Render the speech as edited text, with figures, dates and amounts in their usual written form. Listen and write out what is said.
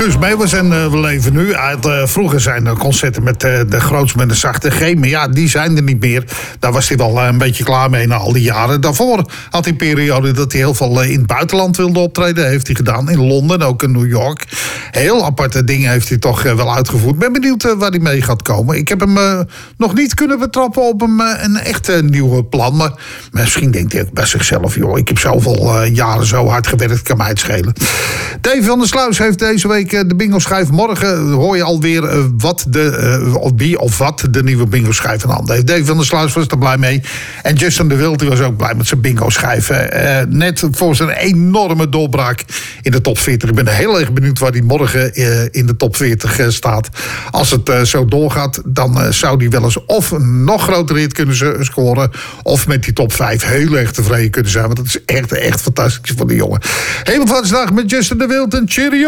Guus Meeuwis en we leven nu. Vroeger zijn er concerten met de grootste met de zachte G. Maar ja, die zijn er niet meer. Daar was hij wel een beetje klaar mee na al die jaren. Daarvoor had hij een periode dat hij heel veel in het buitenland wilde optreden. Heeft hij gedaan. In Londen, ook in New York. Heel aparte dingen heeft hij toch wel uitgevoerd. Ben benieuwd waar hij mee gaat komen. Ik heb hem nog niet kunnen betrappen op een echt nieuwe plan. Maar misschien denkt hij ook bij zichzelf, joh, ik heb zoveel jaren zo hard gewerkt, kan mij het schelen. Dave van der Sluis heeft deze week de bingo-schijf. Morgen hoor je alweer wie of wat de nieuwe bingo-schijf in handen heeft. Dave van der Sluis was er blij mee. En Justin de Wild was ook blij met zijn bingo-schijf. Net voor zijn enorme doorbraak in de top 40. Ik ben heel erg benieuwd waar hij morgen in de top 40 staat. Als het zo doorgaat, dan zou hij wel eens of een nog grotere hit kunnen scoren, of met die top 5 heel erg tevreden kunnen zijn. Want dat is echt fantastisch voor die jongen. Helemaal van vandaag met Justin de Wild en cheerio!